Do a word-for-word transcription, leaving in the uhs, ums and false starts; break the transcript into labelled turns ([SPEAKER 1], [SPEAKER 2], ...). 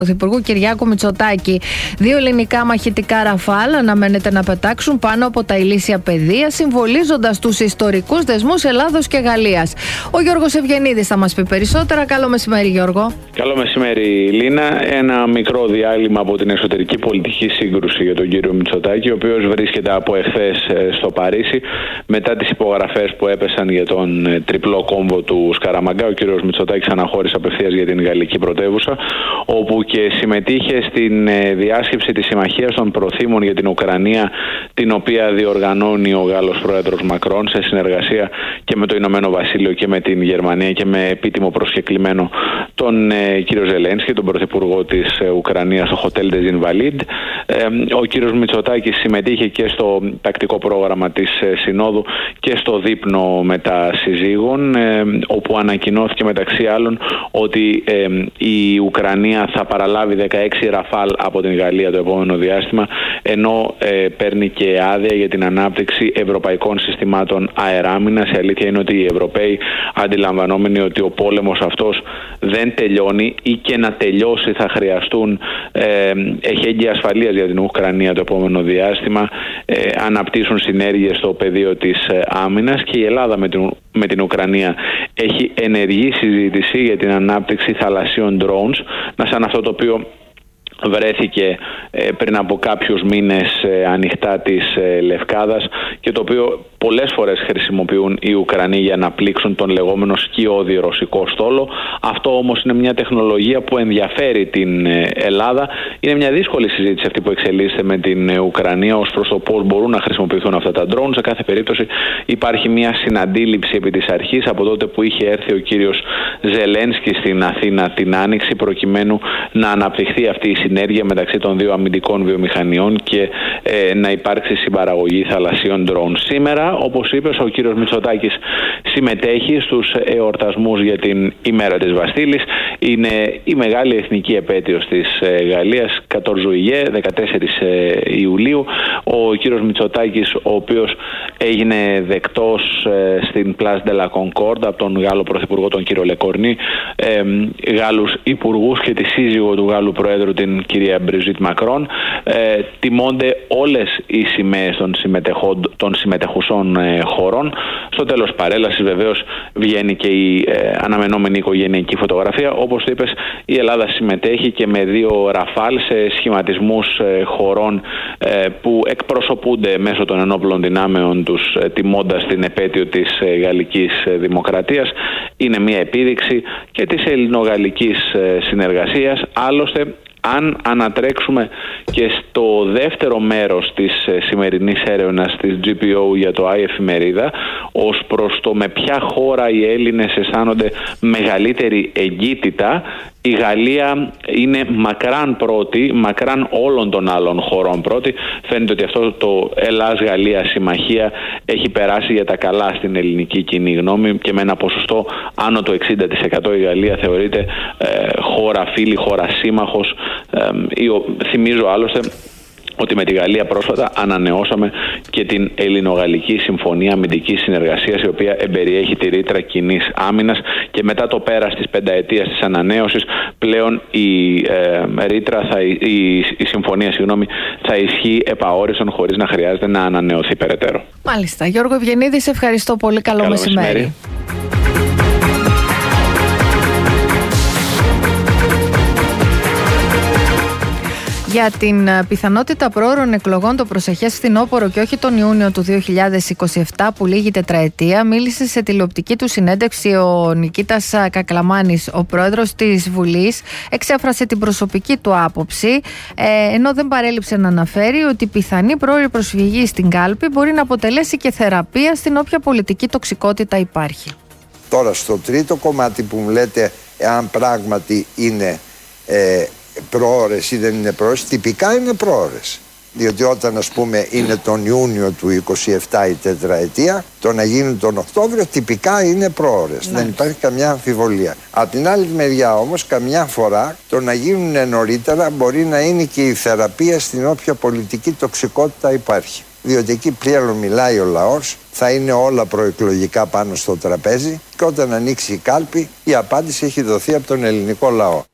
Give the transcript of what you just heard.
[SPEAKER 1] Πρωθυπουργού Κυριάκου Μητσοτάκη. Δύο ελληνικά μαχητικά Ραφάλ αναμένεται να πετάξουν πάνω από τα ηλίσια πεδία, συμβολίζοντας τους ιστορικούς δεσμούς Ελλάδος και Γαλλίας. Ο Γιώργος Ευγενίδης θα μας πει περισσότερα. Καλό μεσημέρι, Γιώργο.
[SPEAKER 2] Καλό μεσημέρι, Λίνα. Ένα μικρό διάλειμμα από την εσωτερική πολιτική σύγκρουση για τον κύριο Μητσοτάκη, ο οποίος βρίσκεται από εχθές στο Παρίσι, μετά τις υπογραφές που έπεσαν για τον τριπλό κόμβο του Σκαραμαγκά. Ο κύριος Μητσοτάκης αναχώρησε απευθείας για την γαλλική πρωτεύουσα, όπου και συμμετείχε στην διάσκεψη της Συμμαχίας των Προθήμων για την Ουκρανία, την οποία διοργανώνει ο Γάλλος πρόεδρος Μακρόν σε συνεργασία και με το Ηνωμένο Βασίλειο και με την Γερμανία και με επίτιμο προσκεκλημένο τον ε, κύριο Ζελένσκι, τον πρωθυπουργό της ε, Ουκρανίας, στο Hotel des Invalides. Ε, ο κύριος Μητσοτάκης συμμετείχε και στο τακτικό πρόγραμμα της ε, Συνόδου και στο δείπνο μετασυζύγων, ε, όπου ανακοινώθηκε μεταξύ άλλων ότι ε, η Ουκρανία θα παραλάβει δεκαέξι Ραφάλ από την Γαλλία το επόμενο διάστημα, ενώ ε, παίρνει και άδεια για την ανάπτυξη ευρωπαϊκών συστημάτων αεράμινας. Η αλήθεια είναι ότι οι Ευρωπαίοι, αντιλαμβανόμενοι ότι ο πόλεμος αυτός δεν τελειώνει ή και να τελειώσει θα χρειαστούν ε, εχέγγυα ασφαλείας για την Ουκρανία το επόμενο διάστημα, ε, αναπτύσσουν συνέργειες στο πεδίο της ε, άμυνας, και η Ελλάδα με την, με την Ουκρανία έχει ενεργή συζήτηση για την ανάπτυξη θαλασσίων drones, να σαν αυτό το οποίο βρέθηκε ε, πριν από κάποιους μήνες ε, ανοιχτά της ε, Λευκάδας και το οποίο πολλές φορές χρησιμοποιούν οι Ουκρανοί για να πλήξουν τον λεγόμενο σκιώδη ρωσικό στόλο. Αυτό όμως είναι μια τεχνολογία που ενδιαφέρει την ε, Ελλάδα. Είναι μια δύσκολη συζήτηση αυτή που εξελίσσεται με την ε, Ουκρανία ως προς το πώς μπορούν να χρησιμοποιηθούν αυτά τα ντρόουν. Σε κάθε περίπτωση υπάρχει μια συναντήληψη επί της αρχής από τότε που είχε έρθει ο κύριος Ζελένσκι στην Αθήνα την Άνοιξη, προκειμένου να αναπτυχθεί αυτή η συνέργεια μεταξύ των δύο αμυντικών βιομηχανιών και ε, να υπάρξει συμπαραγωγή θαλασσίων ντρόουν. Σήμερα, όπως είπες, ο κύριος Μητσοτάκης συμμετέχει στους εορτασμούς για την ημέρα της Βαστίλης. Είναι η μεγάλη εθνική επέτειος της ε, Γαλλίας, quatorze juillet, δεκατέσσερις Ιουλίου. Ο κύριος Μητσοτάκης, ο οποίος έγινε δεκτός ε, στην Place de la Concorde από τον Γάλλο Πρωθυπουργό, τον κύριο Λεκορνή, ε, Γάλλους υπουργούς και τη σύζυγο του Γάλλου Προέδρου, την κυρία Μπριζίτ Μακρόν. Ε, τιμώνται όλες οι σημαίες των, των συμμετεχουσών ε, χωρών. Στο τέλος παρέλασης βεβαίως βγαίνει και η ε, αναμενόμενη οικογενειακή φωτογραφία. Όπως το είπες, η Ελλάδα συμμετέχει και με δύο Ραφάλ σε σχηματισμούς ε, χωρών ε, που εκπροσωπούνται μέσω των ενόπλων δυνάμεων τους, ε, τιμώντας την επέτειο της ε, γαλλικής ε, δημοκρατίας. Είναι μια επίδειξη και της ελληνογαλλικής ε, συνεργασίας. Άλλωστε, αν ανατρέξουμε και στο δεύτερο μέρος της ε, σημερινής έρευνας της τζι πι ο για το Άι Εφημερίδα, ως προς το με ποια χώρα οι Έλληνες αισθάνονται μεγαλύτερη εγκύτητα, η Γαλλία είναι μακράν πρώτη, μακράν όλων των άλλων χωρών πρώτη. Φαίνεται ότι αυτό το Ελλάς-Γαλλία συμμαχία έχει περάσει για τα καλά στην ελληνική κοινή γνώμη και με ένα ποσοστό άνω το εξήντα τοις εκατό η Γαλλία θεωρείται ε, χώρα φίλη, χώρα σύμμαχος. Ε, θυμίζω άλλωστε ότι με τη Γαλλία πρόσφατα ανανεώσαμε και την Ελληνογαλλική Συμφωνία Αμυντικής Συνεργασίας, η οποία εμπεριέχει τη ρήτρα κοινής άμυνας, και μετά το πέρας της πενταετίας της ανανέωσης πλέον η, ε, ρήτρα θα, η, η συμφωνία συγγνώμη, θα ισχύει επαόριστον χωρίς να χρειάζεται να ανανεωθεί περαιτέρω.
[SPEAKER 1] Μάλιστα. Γιώργο Ευγενίδη, σε ευχαριστώ πολύ. Καλό, Καλό μεσημέρι. μεσημέρι. Για την πιθανότητα πρόωρων εκλογών το προσεχές φθινόπωρο και όχι τον Ιούνιο του δύο χιλιάδες είκοσι επτά, που λήγει τετραετία, μίλησε σε τηλεοπτική του συνέντευξη ο Νικήτας Κακλαμάνης, ο πρόεδρος της Βουλής. Εξέφρασε την προσωπική του άποψη, ε, ενώ δεν παρέλειψε να αναφέρει ότι η πιθανή πρόωρη προσφυγή στην κάλπη μπορεί να αποτελέσει και θεραπεία στην όποια πολιτική τοξικότητα υπάρχει.
[SPEAKER 3] Τώρα, στο τρίτο κομμάτι που μου λέτε, εάν πράγματι είναι ε, προώρες ή δεν είναι προώρες, τυπικά είναι προώρες. Διότι όταν, ας πούμε, είναι τον Ιούνιο του είκοσι επτά η τετραετία, το να γίνει τον Οκτώβριο τυπικά είναι προώρες. Ναι. Δεν υπάρχει καμιά αμφιβολία. Από την άλλη μεριά όμως, καμιά φορά το να γίνουν νωρίτερα μπορεί να είναι και η θεραπεία στην όποια πολιτική τοξικότητα υπάρχει. Διότι εκεί πλέον μιλάει ο λαός, θα είναι όλα προεκλογικά πάνω στο τραπέζι, και όταν ανοίξει η κάλπη η απάντηση έχει δοθεί από τον ελληνικό λαό.